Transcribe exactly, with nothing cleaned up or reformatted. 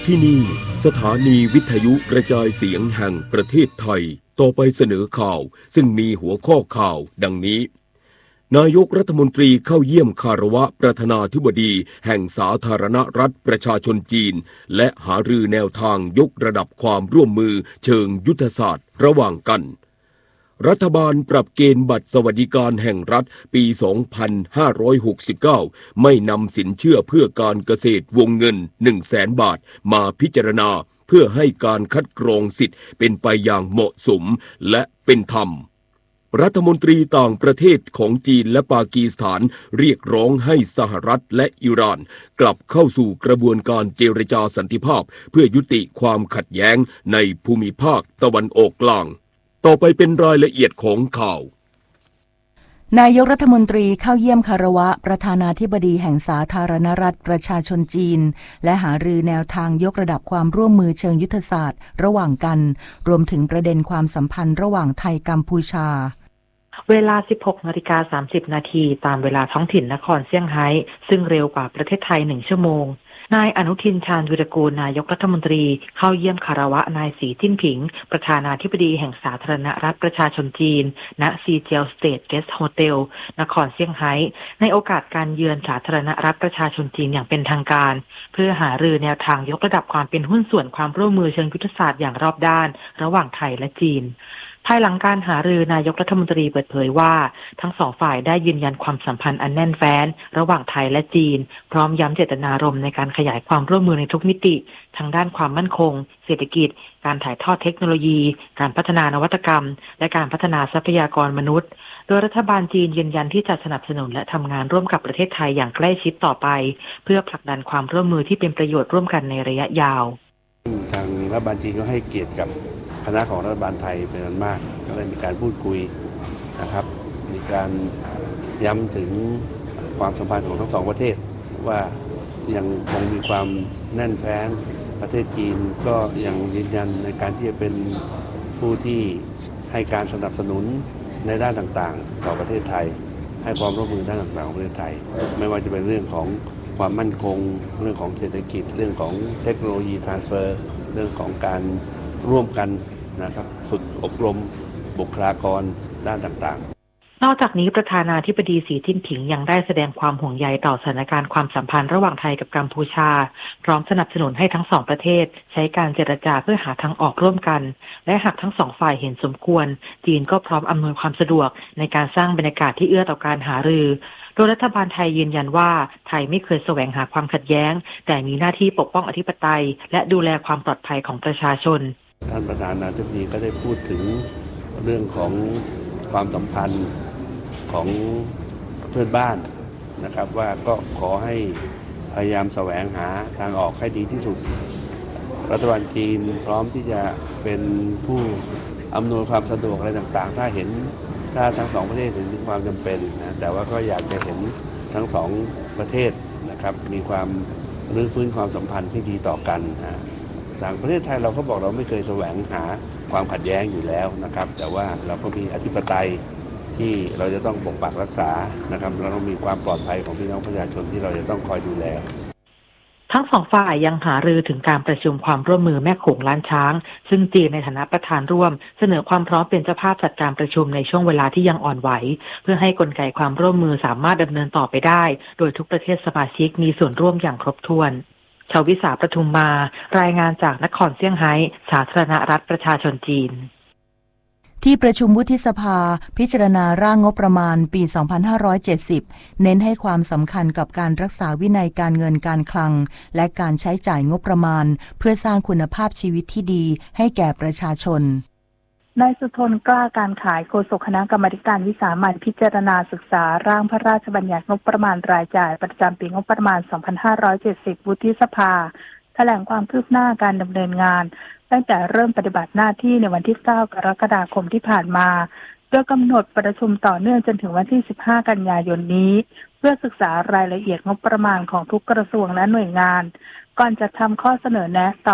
ที่นี่สถานีวิทยุกระจายเสียงแห่งประเทศไทยต่อไปเสนอข่าวซึ่งมีหัวข้อข่าวดังนี้นายกรัฐมนตรีเข้าเยี่ยมคารวะประธานาธิบดีแห่งสาธารณรัฐประชาชนจีนและหารือแนวทางยกระดับความร่วมมือเชิงยุทธศาสตร์ระหว่างกันรัฐบาลปรับเกณฑ์บัตรสวัสดิการแห่งรัฐปี สองพันห้าร้อยหกสิบเก้า ไม่นำสินเชื่อเพื่อการเกษตรวงเงิน หนึ่งแสน บาทมาพิจารณาเพื่อให้การคัดกรองสิทธิ์เป็นไปอย่างเหมาะสมและเป็นธรรมรัฐมนตรีต่างประเทศของจีนและปากีสถานเรียกร้องให้สหรัฐและอิหร่านกลับเข้าสู่กระบวนการเจรจาสันติภาพเพื่อยุติความขัดแย้งในภูมิภาคตะวันออกกลางต่อไปเป็นรายละเอียดของข่าวนายกรัฐมนตรีเข้าเยี่ยมคารวะประธานาธิบดีแห่งสาธารณรัฐประชาชนจีนและหารือแนวทางยกระดับความร่วมมือเชิงยุทธศาสตร์ระหว่างกันรวมถึงประเด็นความสัมพันธ์ระหว่างไทยกัมพูชาเวลา สิบหกนาฬิกาสามสิบ นาทีตามเวลาท้องถิ่นนครเซี่ยงไฮ้ซึ่งเร็วกว่าประเทศไทยหนึ่งชั่วโมงนายอนุทินชาญวิรากูลนายกรัฐมนตรีเข้าเยี่ยมคารวะนายสีจิ้นผิงประธานาธิบดีแห่งสาธารณรัฐประชาชนจีนณซีเจียวสเตทเกสต์โฮเทลนครเซี่ยงไฮ้ในโอกาสการเยือนสาธารณรัฐประชาชนจีนอย่างเป็นทางการเพื่อหารือแนวทางยกระดับความเป็นหุ้นส่วนความร่วมมือเชิงยุทธศาสตร์อย่างรอบด้านระหว่างไทยและจีนภายหลังการหารือนายกรัฐมนตรีเปิดเผยว่าทั้งสองฝ่ายได้ยืนยันความสัมพันธ์อันแน่นแฟ้นระหว่างไทยและจีนพร้อมย้ำเจตนารมณ์ในการขยายความร่วมมือในทุกมิติทั้งด้านความมั่นคงเศรษฐกิจการถ่ายทอดเทคโนโลยีการพัฒนานวัตกรรมและการพัฒนาทรัพยากรมนุษย์โดยรัฐบาลจีนยืนยันที่จะสนับสนุนและทำงานร่วมกับประเทศไทยอย่างใกล้ชิดต่อไปเพื่อผลักดันความร่วมมือที่เป็นประโยชน์ร่วมกันในระยะยาวทางรัฐบาลจีนก็ให้เกียรติกับคณะของรัฐบาลไทยเป็นอันมากก็เลยมีการพูดคุยนะครับมีการย้ำถึงความสัมพันธ์ของทั้งสองประเทศว่ายังคงมีความแน่นแฟ้นประเทศจีนก็ยังยืนยันในการที่จะเป็นผู้ที่ให้การสนับสนุนในด้านต่างๆต่อประเทศไทยให้ความร่วมมือด้านต่างๆของประเทศไทยไม่ว่าจะเป็นเรื่องของความมั่นคงเรื่องของเศรษฐกิจเรื่องของเทคโนโลยีทรานสเฟอร์เรื่องของการร่วมกันนะครับฝึกอบรมบุคลากรด้านต่างๆนอกจากนี้ประธานาธิบดีสีจิ้นผิงยังได้แสดงความห่วงใยต่อสถานการณ์ความสัมพันธ์ระหว่างไทยกับกัมพูชาพร้อมสนับสนุนให้ทั้งสองประเทศใช้การเจรจาเพื่อหาทางออกร่วมกันและหากทั้งสองฝ่ายเห็นสมควรจีนก็พร้อมอำนวยความสะดวกในการสร้างบรรยากาศที่เอื้อต่อการหารือโดยรัฐบาลไทยยืนยันว่าไทยไม่เคยแสวงหาความขัดแย้งแต่มีหน้าที่ปกป้องอธิปไตยและดูแลความปลอดภัยของประชาชนท่านประธานาธิบดีก็ได้พูดถึงเรื่องของความสัมพันธ์ของเพื่อนบ้านนะครับว่าก็ขอให้พยายามแสวงหาทางออกให้ดีที่สุดรัฐบาลจีนพร้อมที่จะเป็นผู้อำนวยความสะดวกอะไรต่างๆถ้าเห็นถ้าทั้งสองประเทศเห็นถึงความจำเป็นนะแต่ว่าก็อยากจะเห็นทั้งสองประเทศนะครับมีความรื้อฟื้นความสัมพันธ์ที่ดีต่อกันนะทางประเทศไทยเราก็บอกเราไม่เคยแสวงหาความขัดแย้งอยู่แล้วนะครับแต่ว่าเราก็มีอธิปไตยที่เราจะต้องปกปักรักษานะครับเราต้องมีความปลอดภัยของพี่น้องประชาชนที่เราจะต้องคอยดูแลทั้งสองฝ่ายยังหารือถึงการประชุมความร่วมมือแม่โขงล้านช้างซึ่งจีนในฐานะประธานร่วมเสนอความพร้อมเป็นเจ้าภาพจัดการประชุมในช่วงเวลาที่ยังอ่อนไหวเพื่อให้กลไกความร่วมมือสามารถดำเนินต่อไปได้โดยทุกประเทศสมาชิกมีส่วนร่วมอย่างครบถ้วนชวิสาประทุมมารายงานจากนครเซี่ยงไฮ้สาธารณรัฐประชาชนจีนที่ประชุมวุฒิสภาพิจารณาร่างงบประมาณปี สองพันห้าร้อยเจ็ดสิบ เน้นให้ความสำคัญกับการรักษาวินัยการเงินการคลังและการใช้จ่ายงบประมาณเพื่อสร้างคุณภาพชีวิตที่ดีให้แก่ประชาชนนายสุทนกล้าการขายโฆษกคณะกรรมาการวิสามัญพิจารณาศึกษาร่างพระราชบัญญัติงบประมาณรายจ่ายประจำปีงบประมาณ สองพันห้าร้อยเจ็ดสิบ วุฒิสภาแถลงความคืบหน้าการดำเนินงานตั้งแต่เริ่มปฏิบัติหน้าที่ในวันที่เก้ากรกฎาคมที่ผ่านมาโดยกำหนดประชุมต่อเนื่องจนถึงวันที่สิบห้ากันยายนนี้เพื่อศึกษารายละเอียดงบประมาณของทุกกระทรวงและหน่วยงานก่อนจะทำข้อเสนอแนะต่อ